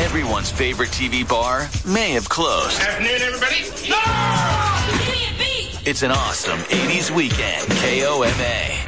Everyone's favorite TV bar may have closed. Afternoon, everybody. It's an awesome 80s weekend, KOMA.